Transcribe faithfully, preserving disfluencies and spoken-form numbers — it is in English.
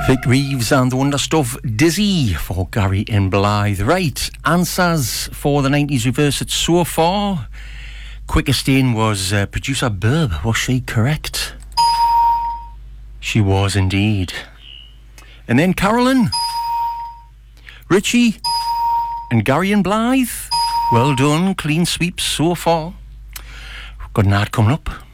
Vic Reeves and the wonder stuff Dizzy for Gary and Blythe. Right, answers for the nineties reverse it so far. Quickest in was uh, producer Burb. Was she correct? She was indeed. And then Carolyn, Richie and Gary and Blythe. Well done, clean sweeps so far. Got an ad coming up.